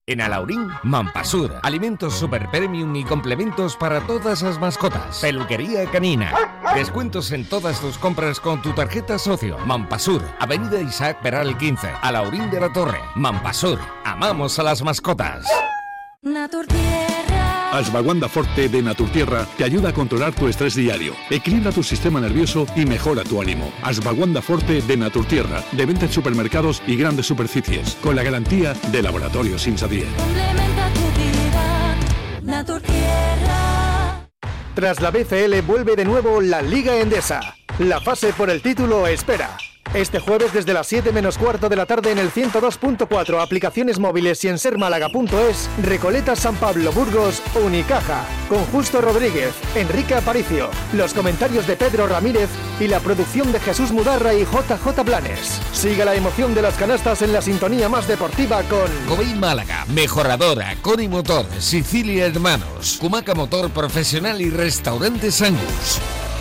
En Alaurín, Mampasur, alimentos super premium y complementos para todas las mascotas. Peluquería canina. Descuentos en todas tus compras con tu tarjeta socio. Mampasur, Avenida Isaac Peral 15, Alaurín de la Torre. Mampasur, amamos a las mascotas. Naturtierra. Ashwagandha Forte de Naturtierra te ayuda a controlar tu estrés diario, equilibra tu sistema nervioso y mejora tu ánimo. Ashwagandha Forte de Naturtierra, de venta en supermercados y grandes superficies, con la garantía de Laboratorios Insadier. Complementa tu vida. Naturtierra. Tras la BCL vuelve de nuevo la Liga Endesa. La fase por el título espera. Este jueves desde las 7 menos cuarto de la tarde en el 102.4, aplicaciones móviles y en sermálaga.es, Recoleta, San Pablo, Burgos, Unicaja, con Justo Rodríguez, Enrique Aparicio, los comentarios de Pedro Ramírez y la producción de Jesús Mudarra y JJ Blanes. Siga la emoción de las canastas en la sintonía más deportiva con Covey Málaga, Mejoradora, Coni Motor, Sicilia Hermanos, Cumaca Motor Profesional y Restaurantes Angus.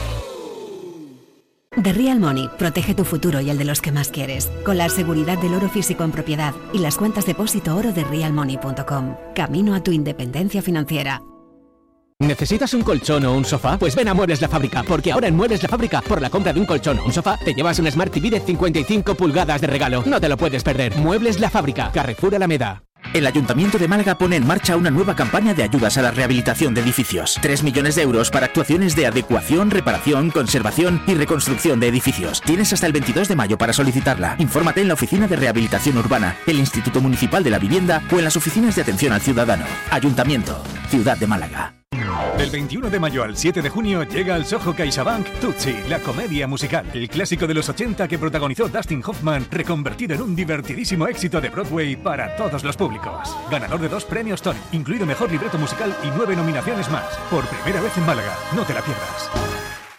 The Real Money protege tu futuro y el de los que más quieres, con la seguridad del oro físico en propiedad y las cuentas depósito oro de realmoney.com. Camino a tu independencia financiera. ¿Necesitas un colchón o un sofá? Pues ven a Muebles La Fábrica, porque ahora en Muebles La Fábrica, por la compra de un colchón o un sofá, te llevas un Smart TV de 55 pulgadas de regalo. No te lo puedes perder. Muebles La Fábrica, Carrefour Alameda. El Ayuntamiento de Málaga pone en marcha una nueva campaña de ayudas a la rehabilitación de edificios. 3 millones de euros para actuaciones de adecuación, reparación, conservación y reconstrucción de edificios. Tienes hasta el 22 de mayo para solicitarla. Infórmate en la Oficina de Rehabilitación Urbana, el Instituto Municipal de la Vivienda o en las oficinas de atención al ciudadano. Ayuntamiento, Ciudad de Málaga. Del 21 de mayo al 7 de junio llega al Soho CaixaBank Tutsi, la comedia musical. El clásico de los 80 que protagonizó Dustin Hoffman, reconvertido en un divertidísimo éxito de Broadway para todos los públicos. Ganador de 2 premios Tony, incluido mejor libreto musical y 9 nominaciones más. Por primera vez en Málaga, no te la pierdas.